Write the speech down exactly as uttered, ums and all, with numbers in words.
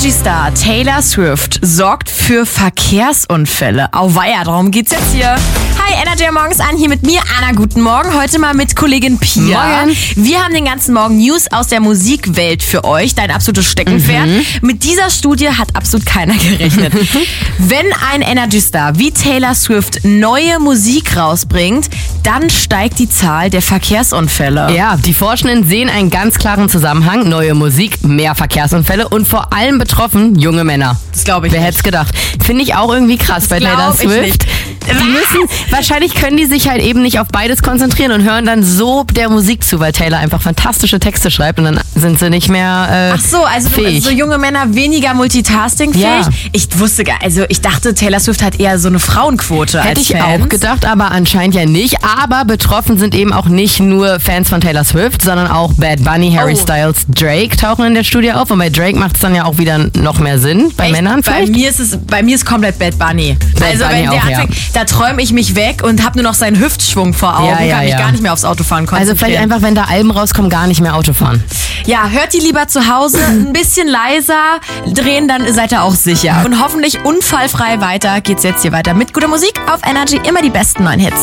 Energy-Star Taylor Swift sorgt für Verkehrsunfälle. Auweia, darum geht's jetzt hier. Hi, Energy morgens an, hier mit mir, Anna. Guten Morgen. Heute mal mit Kollegin Pia. Morgen. Wir haben den ganzen Morgen News aus der Musikwelt für euch. Dein absolutes Steckenpferd. Mhm. Mit dieser Studie hat absolut keiner gerechnet. Wenn ein Energy-Star wie Taylor Swift neue Musik rausbringt, dann steigt die Zahl der Verkehrsunfälle. Ja, die Forschenden sehen einen ganz klaren Zusammenhang. Neue Musik, mehr Verkehrsunfälle und vor allem betroffen junge Männer. Das glaube ich Wer nicht. hätte es gedacht? Finde ich auch irgendwie krass Das bei Taylor glaub ich Swift. nicht. Die müssen, wahrscheinlich können die sich halt eben nicht auf beides konzentrieren und hören dann so der Musik zu, weil Taylor einfach fantastische Texte schreibt und dann sind sie nicht mehr äh, Ach so, also fähig. so junge Männer weniger multitaskingfähig. Ja. Ich wusste gar, also ich dachte, Taylor Swift hat eher so eine Frauenquote Hätte als ich Fans. auch gedacht, aber anscheinend ja nicht. Aber betroffen sind eben auch nicht nur Fans von Taylor Swift, sondern auch Bad Bunny, Harry Oh. Styles, Drake tauchen in der Studie auf. Und bei Drake macht es dann ja auch wieder noch mehr Sinn. Bei Echt? Männern Bei vielleicht? mir ist es, bei mir ist komplett Bad Bunny. Bad also Bunny wenn der auch, ja. anfängt, da träume ich mich weg und habe nur noch seinen Hüftschwung vor Augen, Ja, ja, kann mich ja. gar nicht mehr aufs Autofahren Also konzentrieren. vielleicht einfach, wenn da Alben rauskommen, gar nicht mehr Auto fahren. Ja, hört die lieber zu Hause, ein bisschen leiser drehen, dann seid ihr auch sicher. Und hoffentlich unfallfrei weiter geht's jetzt hier weiter mit guter Musik auf Energy, immer die besten neuen Hits.